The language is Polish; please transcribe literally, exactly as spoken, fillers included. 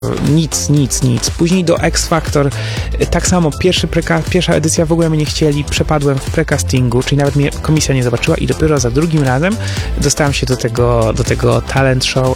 Nic, nic, nic. Później do X Factor tak samo, pierwszy preka- pierwsza edycja w ogóle mnie nie chcieli, przepadłem w precastingu, czyli nawet mnie komisja nie zobaczyła i dopiero za drugim razem dostałem się do tego, do tego talent show